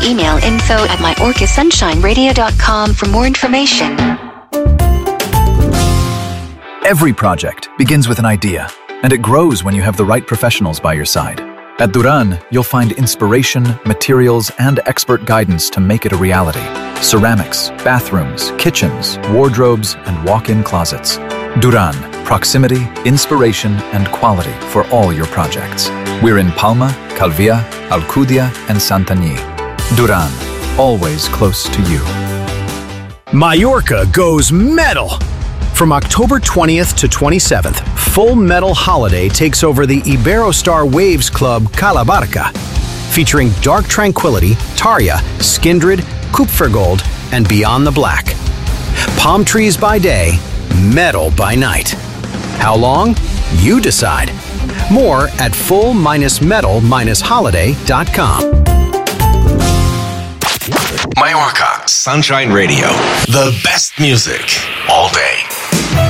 email info@mallorcasunshine.radio.com for more information. Every project begins with an idea, and it grows when you have the right professionals by your side. At Duran, you'll find inspiration, materials, and expert guidance to make it a reality. Ceramics, bathrooms, kitchens, wardrobes, and walk-in closets. Duran, proximity, inspiration, and quality for all your projects. We're in Palma, Calvia, Alcudia, and Santanyí. Duran, always close to you. Mallorca goes metal! From October 20th to 27th, Full Metal Holiday takes over the Iberostar Waves Club Calabarca, featuring Dark Tranquility, Tarja, Skindred, Kupfergold, and Beyond the Black. Palm trees by day, metal by night. How long? You decide. More at full-metal-holiday.com. Mallorca Sunshine Radio. The best music all day.